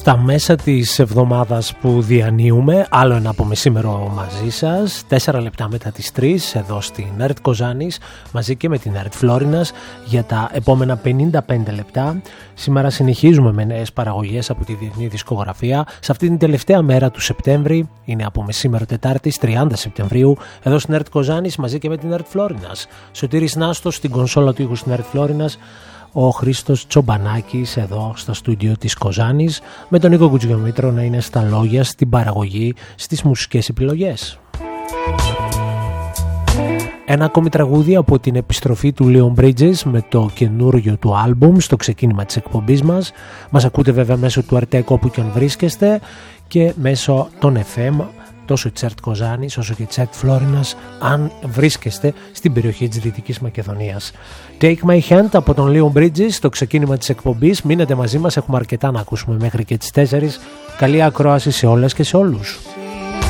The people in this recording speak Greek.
Στα μέσα της εβδομάδας που διανύουμε, άλλο ένα από μεσήμερο μαζί σας, 4 λεπτά μετά τις 3, εδώ στην ΕΡΤ Κοζάνης, μαζί και με την ΕΡΤ Φλόρινας, για τα επόμενα 55 λεπτά. Σήμερα συνεχίζουμε με νέες παραγωγές από τη διεθνή δισκογραφία. Σε αυτή την τελευταία μέρα του Σεπτέμβρη, είναι από μεσήμερο Τετάρτης, 30 Σεπτεμβρίου, εδώ στην ΕΡΤ Κοζάνης, μαζί και με την ΕΡΤ Φλόρινας. Σωτήρης Νάστος στην κονσόλα του ήχου στην ΕΡΤ Φλόρινας. Ο Χρήστος Τσομπανάκης εδώ στο στούντιο της Κοζάνης, με τον Νίκο Κουτσιομήτρο να είναι στα λόγια, στην παραγωγή, στις μουσικές επιλογές. Ένα ακόμη τραγούδι από την επιστροφή του Leon Bridges με το καινούργιο του άλμπουμ στο ξεκίνημα της εκπομπής μας. Μας ακούτε βέβαια μέσω του Αρτέκ όπου και αν βρίσκεστε και μέσω των FM, τόσο της ΕΡΤ Κοζάνης όσο και της ΕΡΤ Φλόρινας, αν βρίσκεστε στην περιοχή της Δυτικής Μακεδονίας. Take My Hand από τον Leon Bridges στο ξεκίνημα της εκπομπής. Μείνετε μαζί μας, έχουμε αρκετά να ακούσουμε μέχρι και τις 4. Καλή ακρόαση σε όλες και σε όλους.